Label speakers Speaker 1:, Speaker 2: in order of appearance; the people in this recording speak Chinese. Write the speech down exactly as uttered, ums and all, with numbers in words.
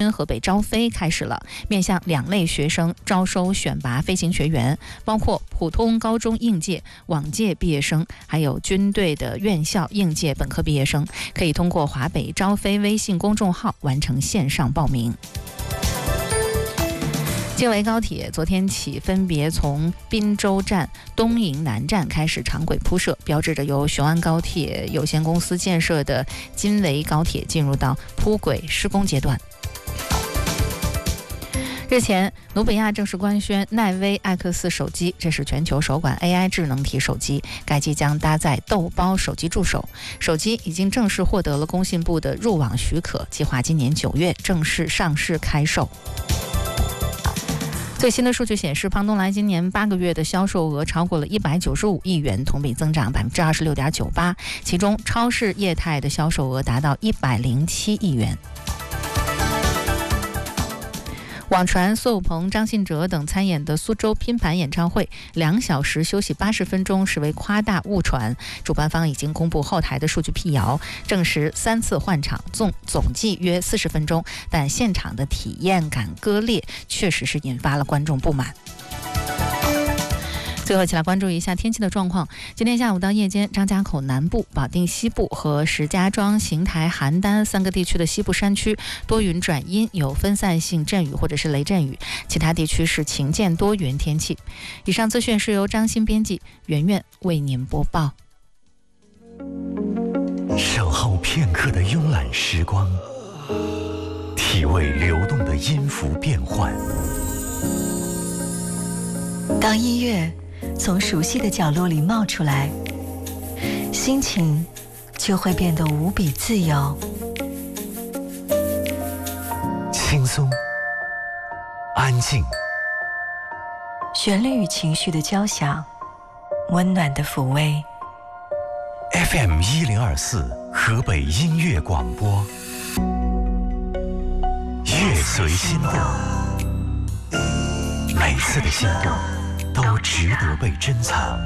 Speaker 1: 天河北招飞开始了，面向两类学生招收选拔飞行学员，包括普通高中应届、往届毕业生，还有军队的院校应届本科毕业生，可以通过华北招飞微信公众号完成线上报名。京维高铁昨天起分别从滨州站、东营南站开始长轨铺设，标志着由雄安高铁有限公司建设的京维高铁进入到铺轨施工阶段。日前，努比亚正式官宣奈威 X 手机，这是全球首款 A I 智能体手机，该机将搭载豆包手机助手。手机已经正式获得了工信部的入网许可，计划今年九月正式上市开售。最新的数据显示，胖东来今年八个月的销售额超过了一百九十五亿元，同比增长百分之二十六点九八，其中超市业态的销售额达到一百零七亿元。网传苏有朋、张信哲等参演的苏州拼盘演唱会两小时休息八十分钟实为夸大误传，主办方已经公布后台的数据辟谣，证实三次换场总总计约四十分钟，但现场的体验感割裂，确实是引发了观众不满。最后一起来关注一下天气的状况。今天下午到夜间，张家口南部、保定西部和石家庄、邢台、邯郸三个地区的西部山区多云转阴，有分散性阵雨或者是雷阵雨，其他地区是晴间多云天气。以上资讯是由张欣编辑，圆圆为您播报。
Speaker 2: 守候片刻的慵懒时光，体味流动的音符变换。
Speaker 3: 当音乐从熟悉的角落里冒出来，心情就会变得无比自由。
Speaker 2: 轻松，安静，
Speaker 3: 旋律与情绪的交响，温暖的抚慰。
Speaker 2: F M 一零二四河北音乐广播，乐随心动，每次的心动都值得被珍藏。